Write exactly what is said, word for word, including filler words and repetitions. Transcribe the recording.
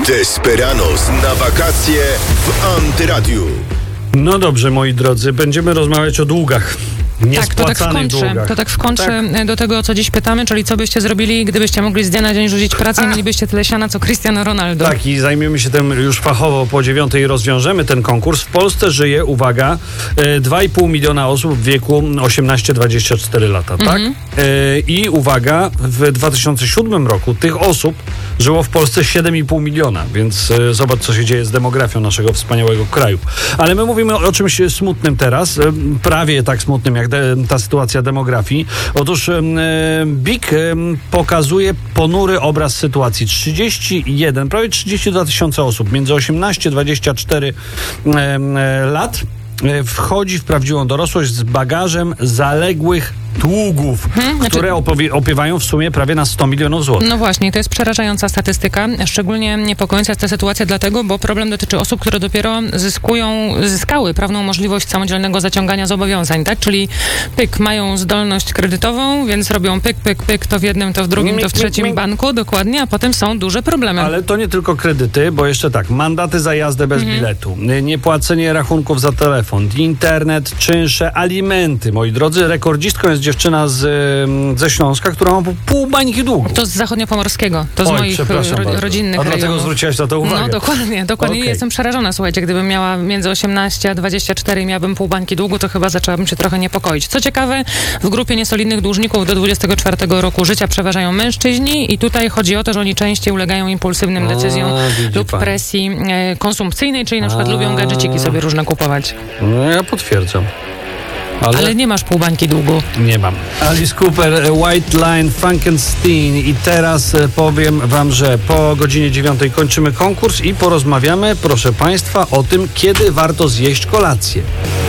Desperados na wakacje w Antyradiu. No dobrze, moi drodzy, będziemy rozmawiać o długach. Tak, to tak w kontrze, to tak w kontrze tak. do tego, o co dziś pytamy, czyli co byście zrobili, gdybyście mogli z dnia na dzień rzucić pracę i mielibyście tyle siana, co Cristiano Ronaldo. Tak, i zajmiemy się tym już fachowo po dziewiątej i rozwiążemy ten konkurs. W Polsce żyje, uwaga, dwa i pół miliona osób w wieku osiemnaście dwadzieścia cztery lata, tak? Mhm. I uwaga, w dwa tysiące siódmym roku tych osób żyło w Polsce siedem i pół miliona, więc zobacz, co się dzieje z demografią naszego wspaniałego kraju. Ale my mówimy o czymś smutnym teraz, prawie tak smutnym jak de, ta sytuacja demografii. Otóż e, B I K e, pokazuje ponury obraz sytuacji. trzydzieści jeden, prawie trzydzieści dwa tysiące osób między osiemnaście dwadzieścia cztery e, e, lat e, wchodzi w prawdziwą dorosłość z bagażem zaległych długów, hmm, które opowie- opiewają w sumie prawie na sto milionów złotych. No właśnie, to jest przerażająca statystyka. Szczególnie niepokojąca jest ta sytuacja dlatego, bo problem dotyczy osób, które dopiero zyskują, zyskały prawną możliwość samodzielnego zaciągania zobowiązań, tak? Czyli pyk, mają zdolność kredytową, więc robią pyk, pyk, pyk, to w jednym, to w drugim, to w trzecim banku, dokładnie, a potem są duże problemy. Ale to nie tylko kredyty, bo jeszcze tak, mandaty za jazdę bez hmm. biletu, niepłacenie rachunków za telefon, internet, czynsze, alimenty. Moi drodzy, rekordzistką jest dziewczyna z, ze Śląska, która ma pół bańki długu. To z zachodniopomorskiego, to z Oj, moich ro, rodzinnych A dlatego rejonów. zwróciłaś na to uwagę. No dokładnie, dokładnie. Okay. Jestem przerażona, słuchajcie, gdybym miała między osiemnaście a dwadzieścia cztery i miałabym pół bańki długu, to chyba zaczęłabym się trochę niepokoić. Co ciekawe, w grupie niesolidnych dłużników do dwudziestego czwartego roku życia przeważają mężczyźni i tutaj chodzi o to, że oni częściej ulegają impulsywnym decyzjom a, lub pan. presji e, konsumpcyjnej, czyli na przykład a. lubią gadżeciki sobie różne kupować. No ja potwierdzam. Ale... Ale nie masz pół bańki długu. Nie mam. Alice Cooper, White Line, Frankenstein. I teraz powiem wam, że po godzinie dziewiątej kończymy konkurs i porozmawiamy, proszę państwa, o tym, kiedy warto zjeść kolację.